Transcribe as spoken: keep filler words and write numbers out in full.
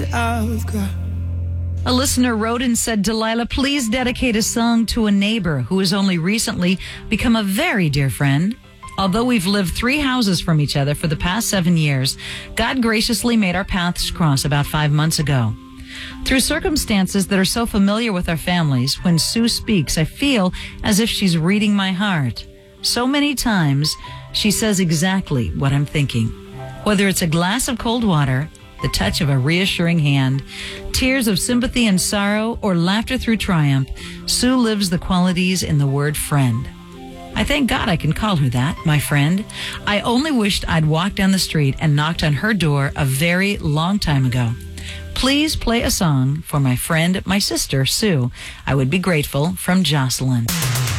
I've got. A listener wrote and said, Delilah, please dedicate a song to a neighbor who has only recently become a very dear friend. Although we've lived three houses from each other for the past seven years, God graciously made our paths cross about five months ago. Through circumstances that are so familiar with our families, when Sue speaks, I feel as if she's reading my heart. So many times, she says exactly what I'm thinking. Whether it's a glass of cold water, the touch of a reassuring hand, tears of sympathy and sorrow, or laughter through triumph, Sue lives the qualities in the word friend. I thank God I can call her that, my friend. I only wished I'd walked down the street and knocked on her door a very long time ago. Please play a song for my friend, my sister, Sue. I would be grateful. From Jocelyn.